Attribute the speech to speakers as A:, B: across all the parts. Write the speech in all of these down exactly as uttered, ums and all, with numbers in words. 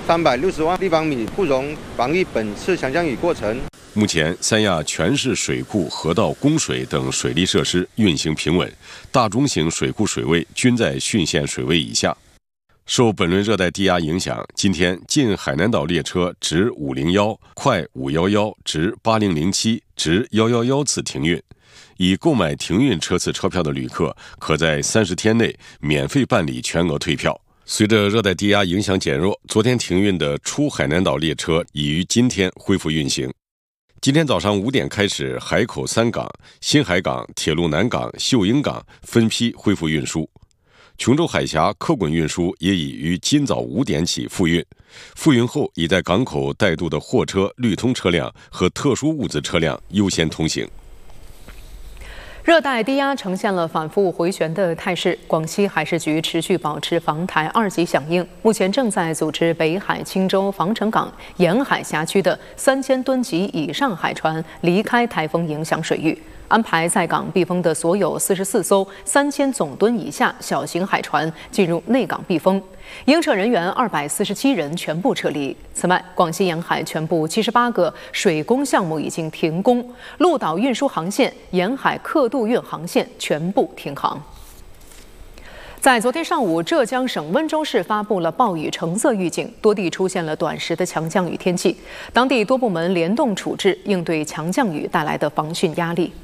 A: 三百六十万立方米不容防御本次强降雨过程。
B: 目前，三亚全市水库、河道供水等水利设施运行平稳，大中型水库水位均在汛限水位以下。受本轮热带低压影响，今天进海南岛列车直五零一、快五一一、直八零零七、直一一一次停运。已购买停运车次车票的旅客，可在三十天内免费办理全额退票。随着热带低压影响减弱，昨天停运的出海南岛列车已于今天恢复运行。今天早上五点开始，海口三港、新海港、铁路南港、秀英港分批恢复运输。琼州海峡客滚运输也已于今早五点起复运，复运后已在港口带渡的货车、绿通车辆和特殊物资车辆优先通行。
C: 热带低压呈现了反复回旋的态势，广西海事局持续保持防台二级响应，目前正在组织北海青州防城港沿海辖区的三千吨级以上海船离开台风影响水域，安排在港避风的所有四十四艘三千总吨以下小型海船进入内港避风。应撤人员二百四十七人全部撤离。此外，广西沿海全部七十八个水工项目已经停工，陆岛运输航线、沿海客渡运航线全部停航。在昨天上午，浙江省温州市发布了暴雨橙色预警，多地出现了短时的强降雨天气，当地多部门联动处置，应对强降雨带来的防汛压力。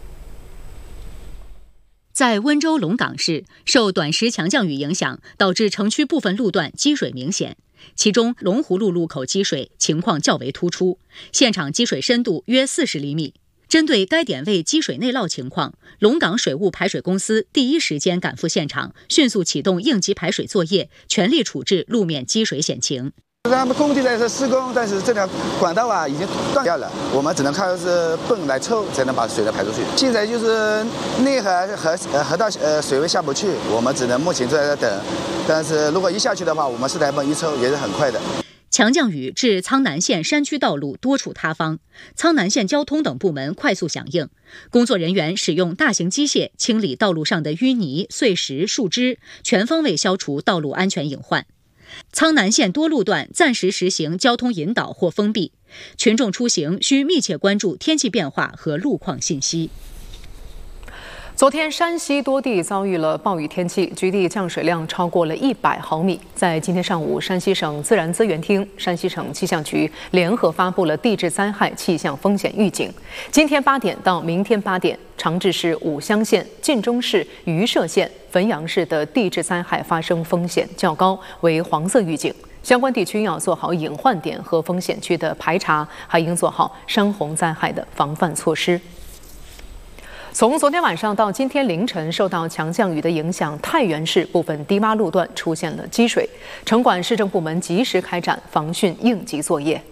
D: 在温州龙岗市，受短时强降雨影响，导致城区部分路段积水明显，其中龙湖路路口积水情况较为突出，现场积水深度约四十厘米。针对该点位积水内涝情况，龙岗水务排水公司第一时间赶赴现场，迅速启动应急排水作业，全力处置路面积水险情。
E: 他们工地在这施工，但是这条管道啊已经断掉了，我们只能靠是泵来抽，才能把水呢排出去。现在就是内河河呃河道呃水位下不去，我们只能目前就在这等。但是如果一下去的话，我们四台泵一抽也是很快的。
D: 强降雨致苍南县山区道路多处塌方，苍南县交通等部门快速响应，工作人员使用大型机械清理道路上的淤泥、碎石、树枝，全方位消除道路安全隐患。苍南县多路段暂时实行交通引导或封闭，群众出行需密切关注天气变化和路况信息。
C: 昨天，山西多地遭遇了暴雨天气，局地降水量超过了一百毫米。在今天上午，山西省自然资源厅、山西省气象局联合发布了地质灾害气象风险预警。今天八点到明天八点，长治市五乡县、晋中市榆社县、汾阳市的地质灾害发生风险较高，为黄色预警。相关地区要做好隐患点和风险区的排查，还应做好山洪灾害的防范措施。从昨天晚上到今天凌晨，受到强降雨的影响，太原市部分低洼路段出现了积水，城管市政部门及时开展防汛应急作业。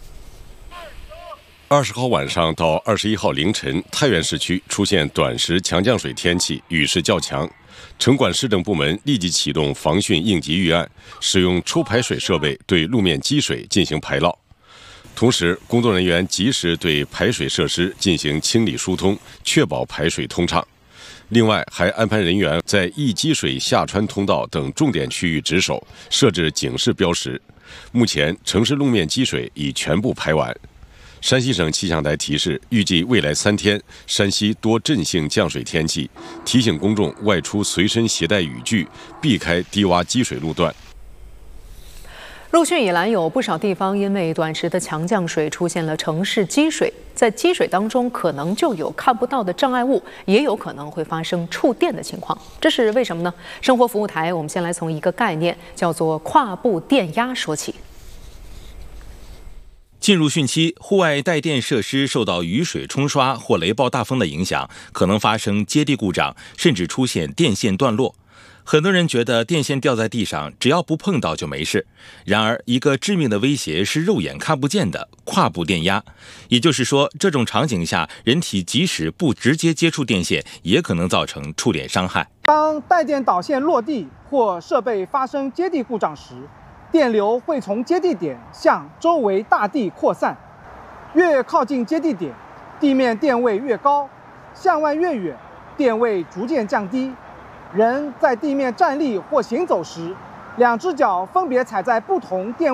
B: 二十号晚上到二十一号凌晨，太原市区出现短时强降水天气，雨势较强。城管市政部门立即启动防汛应急预案，使用抽排水设备对路面积水进行排涝。同时，工作人员及时对排水设施进行清理疏通，确保排水通畅。另外，还安排人员在易积水下穿通道等重点区域值守，设置警示标识。目前，城市路面积水已全部排完。山西省气象台提示，预计未来三天，山西多阵性降水天气，提醒公众外出随身携带雨具，避开低洼积水路段。
C: 入汛以来，有不少地方因为短时的强降水出现了城市积水，在积水当中可能就有看不到的障碍物，也有可能会发生触电的情况。这是为什么呢？生活服务台，我们先来从一个概念叫做跨步电压说起。
F: 进入汛期，户外带电设施受到雨水冲刷或雷暴大风的影响，可能发生接地故障，甚至出现电线断落。很多人觉得电线掉在地上，只要不碰到就没事。然而，一个致命的威胁是肉眼看不见的跨步电压。也就是说，这种场景下，人体即使不直接接触电线，也可能造成触电伤害。
G: 当带电导线落地或设备发生接地故障时，电流会从接地点向周围大地扩散。越靠近接地点，地面电位越高；向外越远，电位逐渐降低。人在地面站立或行走时，两只脚分别踩在不同电